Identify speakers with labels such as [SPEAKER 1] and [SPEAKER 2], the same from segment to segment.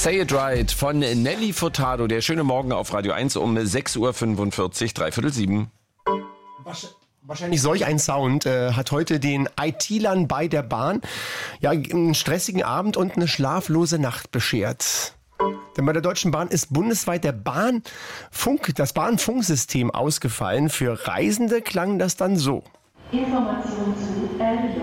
[SPEAKER 1] Say It Right von Nelly Furtado. Der schöne Morgen auf Radio 1 um 6.45 Uhr, 6:45.
[SPEAKER 2] Wahrscheinlich solch ein Sound hat heute den IT-Lern bei der Bahn einen stressigen Abend und eine schlaflose Nacht beschert. Denn bei der Deutschen Bahn ist bundesweit das Bahnfunksystem ausgefallen. Für Reisende klang das dann so.
[SPEAKER 3] Information zu RJ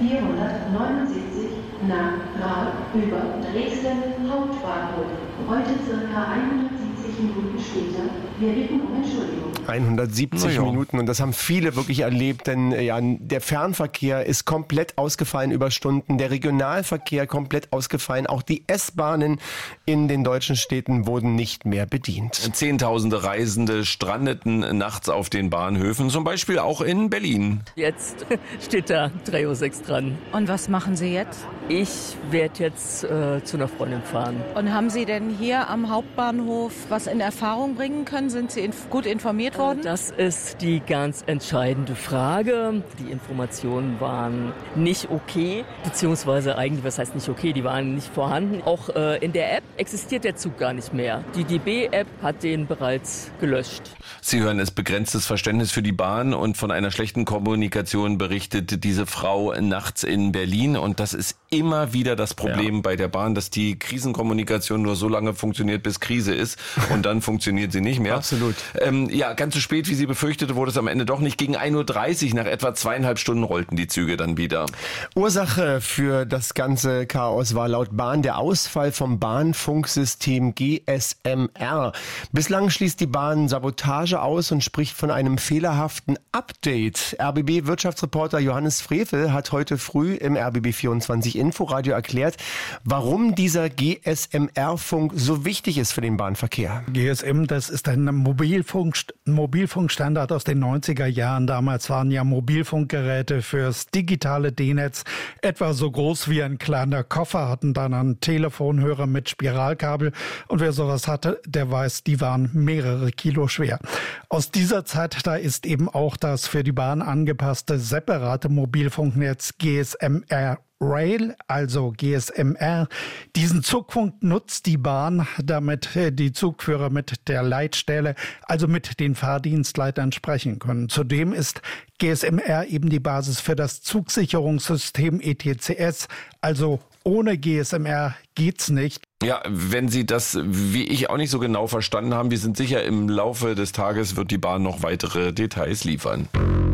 [SPEAKER 3] 479 nach Prag über Dresden Hauptbahnhof. Heute circa 170 Minuten später. Wir bitten um Entschuldigung.
[SPEAKER 2] 170 Minuten und das haben viele wirklich erlebt, denn der Fernverkehr ist komplett ausgefallen über Stunden, der Regionalverkehr komplett ausgefallen, auch die S-Bahnen in den deutschen Städten wurden nicht mehr bedient.
[SPEAKER 1] Zehntausende Reisende strandeten nachts auf den Bahnhöfen, zum Beispiel auch in Berlin.
[SPEAKER 4] Jetzt steht da 3:06 Uhr dran.
[SPEAKER 5] Und was machen Sie jetzt?
[SPEAKER 4] Ich werde jetzt zu einer Freundin fahren.
[SPEAKER 5] Und haben Sie denn hier am Hauptbahnhof was in Erfahrung bringen können? Sind Sie gut informiert worden?
[SPEAKER 4] Das ist die ganz entscheidende Frage. Die Informationen waren nicht okay, beziehungsweise eigentlich, was heißt nicht okay, die waren nicht vorhanden. Auch in der App existiert der Zug gar nicht mehr. Die DB-App hat den bereits gelöscht.
[SPEAKER 1] Sie hören es, begrenztes Verständnis für die Bahn und von einer schlechten Kommunikation berichtet diese Frau nachts in Berlin. Und das ist immer wieder das Problem bei der Bahn, dass die Krisenkommunikation nur so lange funktioniert, bis Krise ist und dann funktioniert sie nicht mehr.
[SPEAKER 2] Absolut.
[SPEAKER 1] Ganz so spät, wie sie befürchtete, wurde es am Ende doch nicht. Gegen 1:30 Uhr, nach etwa 2,5 Stunden, rollten die Züge dann wieder.
[SPEAKER 2] Ursache für das ganze Chaos war laut Bahn der Ausfall vom Bahnfunksystem GSMR. Bislang schließt die Bahn Sabotage aus und spricht von einem fehlerhaften Update. RBB-Wirtschaftsreporter Johannes Frevel hat heute früh im RBB 24 Inforadio erklärt, warum dieser GSMR-Funk so wichtig ist für den Bahnverkehr.
[SPEAKER 6] GSM, das ist ein Mobilfunkstandard aus den 90er Jahren. Damals waren ja Mobilfunkgeräte fürs digitale D-Netz etwa so groß wie ein kleiner Koffer, hatten dann einen Telefonhörer mit Spiralkabel. Und wer sowas hatte, der weiß, die waren mehrere Kilo schwer. Aus dieser Zeit, da ist eben auch das für die Bahn angepasste separate Mobilfunknetz GSMR Rail, also GSMR. Diesen Zugfunk nutzt die Bahn, damit die Zugführer mit der Leitstelle, also mit den Fahrdienstleitern sprechen können. Zudem ist GSMR eben die Basis für das Zugsicherungssystem ETCS, also ohne GSMR geht's nicht.
[SPEAKER 1] Ja, wenn Sie das, wie ich, auch nicht so genau verstanden haben, wir sind sicher, im Laufe des Tages wird die Bahn noch weitere Details liefern.